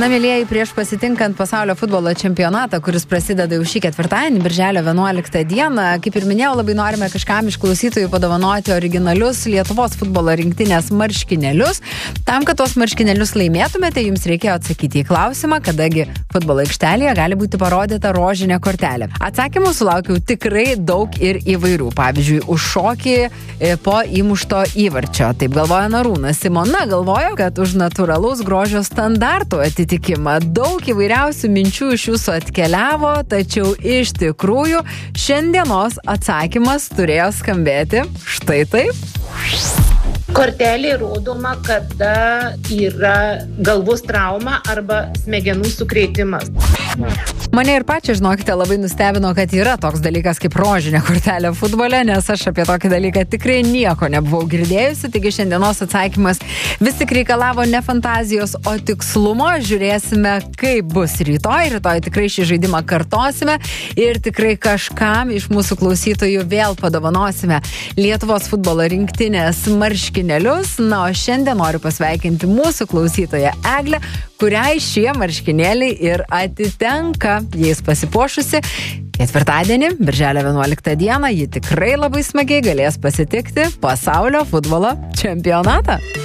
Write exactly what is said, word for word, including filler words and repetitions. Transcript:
Na, mėlieji, prieš pasitinkant pasaulio futbolo čempionatą, kuris prasideda jau šį ketvirtadienį, birželio vienuoliktą dieną, kaip ir minėjau, labai norime kažkam iš klausytojų padovanoti originalius Lietuvos futbolo rinktinės marškinėlius. Tam, kad tos marškinėlius laimėtumėte, jums reikėjo atsakyti į klausimą, kadagi futbolo aikštelėje gali būti parodyta rožinė kortelė. Atsakymų sulaukiau tikrai daug ir įvairių. Pavyzdžiui, už šokį po įmušto įvarčio. Taip galvoja Narūnas. Simona galvoja, kad už natūralaus grožio standartų atitikimą. Daug įvairiausių minčių iš jūsų atkeliavo, tačiau iš tikrųjų šiandienos atsakymas turėjo skambėti štai taip. Kortelė rodoma, kada yra galvos trauma arba smegenų sukrėtimas. Mane ir pačią, žinokite, labai nustebino, kad yra toks dalykas kaip rožinė kortelė futbole, nes aš apie tokį dalyką tikrai nieko nebuvau girdėjusi, taigi šiandienos atsakymas vis tik reikalavo ne fantazijos, o tikslumo. Žiūrėsime, kaip bus rytoj. Rytoj tikrai šį žaidimą kartosime ir tikrai kažkam iš mūsų klausytojų vėl padovanosime Lietuvos futbolo rinktinės marškinėlius. Na, o šiandien noriu pasveikinti mūsų klausytoją Eglę, kuriai šie marškinėliai ir atitenka. Jais pasipuošusi ketvirtadienį, birželio vienuoliktą dieną, ji tikrai labai smagiai galės pasitikti pasaulio futbolo čempionatą.